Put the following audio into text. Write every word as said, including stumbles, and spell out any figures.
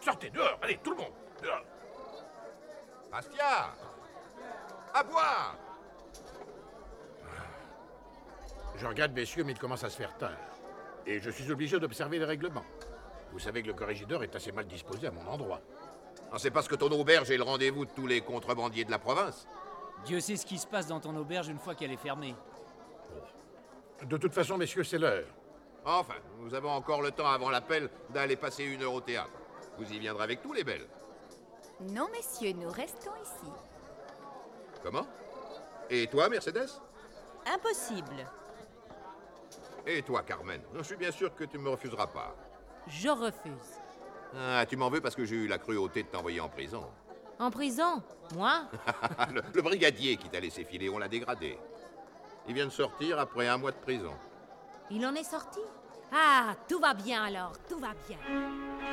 sortez, dehors, allez, tout le monde, dehors. Bastia! À boire! Je regarde, messieurs, mais il commence à se faire tard. Et je suis obligé d'observer les règlements. Vous savez que le corrégidor est assez mal disposé à mon endroit. Ah, c'est parce que ton auberge est le rendez-vous de tous les contrebandiers de la province. Dieu sait ce qui se passe dans ton auberge une fois qu'elle est fermée. De toute façon, messieurs, c'est l'heure. Enfin, nous avons encore le temps avant l'appel d'aller passer une heure au théâtre. Vous y viendrez avec tous les belles. Non, messieurs, nous restons ici. Comment? Et toi, Mercedes? Impossible. Et toi, Carmen? Je suis bien sûr que tu me refuseras pas. Je refuse. Ah, tu m'en veux parce que j'ai eu la cruauté de t'envoyer en prison. En prison? Moi? le, le brigadier qui t'a laissé filer, on l'a dégradé. Il vient de sortir après un mois de prison. Il en est sorti? Ah, tout va bien alors, tout va bien.